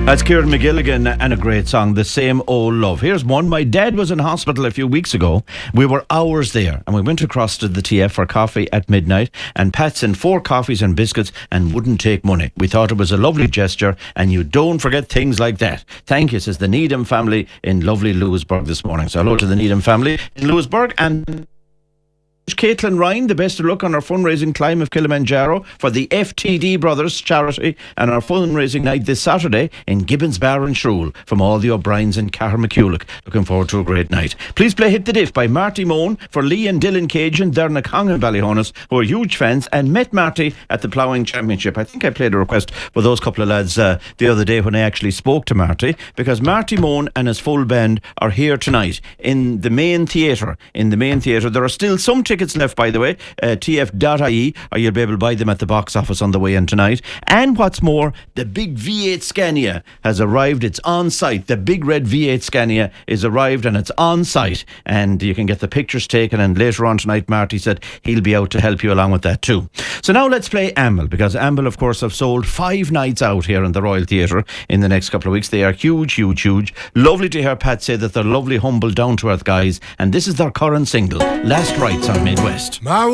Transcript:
That's Kieran McGilligan and a great song, The Same Old Love. Here's one. My dad was in hospital a few weeks ago. We were hours there and we went across to the TF for coffee at midnight, and Pat sent 4 coffees and biscuits and wouldn't take money. We thought it was a lovely gesture, and you don't forget things like that. Thank you, says the Needham family in lovely Lewisburg this morning. So hello to the Needham family in Lewisburg. And Caitlin Ryan, the best of luck on our fundraising climb of Kilimanjaro for the FTD Brothers charity and our fundraising night this Saturday in Gibbons Bar and Shrule from all the O'Briens in Carrimaculach. Looking forward to a great night. Please play Hit the Diff by Marty Moan for Lee and Dylan Cajun. They're in Ballyhonus, who are huge fans and met Marty at the Ploughing Championship. I think I played a request for those couple of lads the other day when I actually spoke to Marty, because Marty Moan and his full band are here tonight in the main theatre. There are still some tickets left, by the way, tf.ie, or you'll be able to buy them at the box office on the way in tonight. And what's more, the big V8 Scania has arrived. It's on site. The big red V8 Scania is arrived and it's on site, and you can get the pictures taken, and later on tonight Marty said he'll be out to help you along with that too. So now let's play Amble, because Amble of course have sold 5 nights out here in the Royal Theatre in the next couple of weeks. They are huge. Lovely to hear Pat say that they're lovely, humble, down to earth guys, and this is their current single, Last Rites on Midwest.